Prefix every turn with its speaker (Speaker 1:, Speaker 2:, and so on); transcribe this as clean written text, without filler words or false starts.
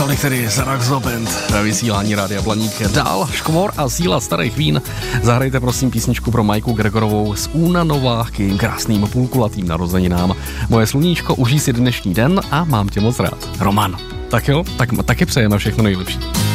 Speaker 1: Tolik tedy z Raxo Band ve vysílání Rádia Blaník. Dál Škvor a síla starých vín. Zahrajte prosím písničku pro Majku Gregorovou z Únanova k jejím krásným půlkulatým narozeninám. Moje sluníčko, užij si dnešní den a mám tě moc rád. Roman. Tak jo, tak taky přejeme všechno nejlepší.